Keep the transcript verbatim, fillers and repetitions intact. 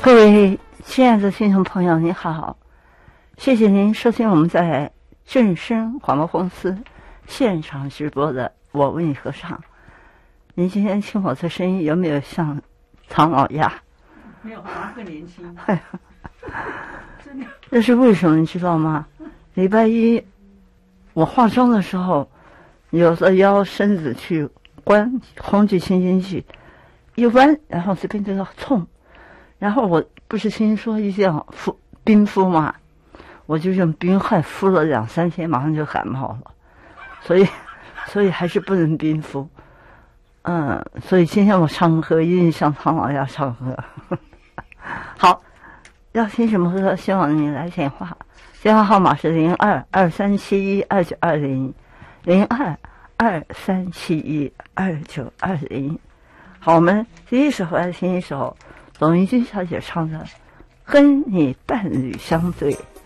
各位亲爱的听众朋友，你好，谢谢您收听我们在正声广播公司现场直播的《我为你合唱》。您今天听我的声音有没有像唐老鸭？ 没有，反而更年轻。真的， 这是为什么你知道吗？礼拜一我化妆的时候，有的腰身子去关空气清新剂，一弯，然后这边就要痛。然后我不是听说一定要敷冰敷吗？我就用冰块敷了两三天，马上就感冒了。所以，所以还是不能冰敷。嗯，所以今天我唱歌一定像唐老鸭唱歌。好，要听什么歌？希望你来电话，电话号码是零二二三七一二九二零，零二二三七一二九二零。好，我们第一首来听一首董玉君小姐唱的《跟你伴侣相对》。